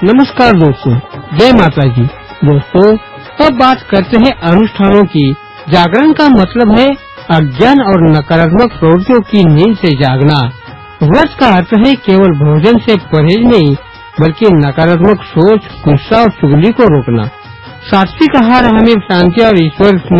नमस्कार दोस्तों, जय माता जी। दोस्तों, अब बात करते हैं अनुष्ठानों की। जागरण का मतलब है अज्ञान और नकारात्मक प्रवृत्तियों की नींद से जागना। व्रत का अर्थ है केवल भोजन से परहेज नहीं, बल्कि नकारात्मक सोच, गुस्सा और चुगली को रोकना। सात्विक आहार हमें शांति और ईश्वर